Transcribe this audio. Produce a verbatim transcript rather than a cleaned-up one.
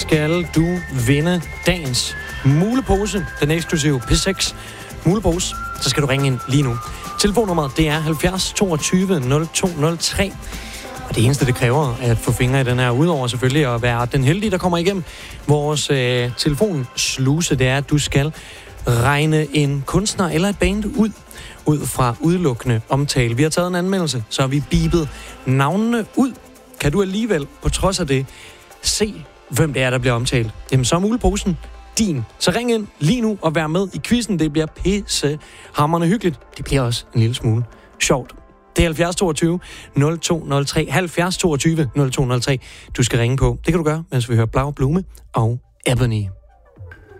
skal du vinde dagens mulepose, den eksklusive P seks mulepose, så skal du ringe ind lige nu. Telefonnummeret, det er halvfjerds toogtyve nul to nul tre. Og det eneste, det kræver at få fingre i den her, udover selvfølgelig at være den heldige, der kommer igennem vores øh, telefonsluse, det er, at du skal regne en kunstner eller et band ud, ud fra udelukkende omtale. Vi har taget en anmeldelse, så har vi bipet navnene ud. Kan du alligevel, på trods af det, se, hvem det er, der bliver omtalt? Jamen, så er muleposen din. Så ring ind lige nu og vær med i quizzen. Det bliver pissehamrende hyggeligt. Det bliver også en lille smule sjovt. Det er halvfjerds toogtyve nul to nul tre. halvfjerds toogtyve nul to nul tre. Du skal ringe på. Det kan du gøre, mens vi hører Blau Blume og Ebony.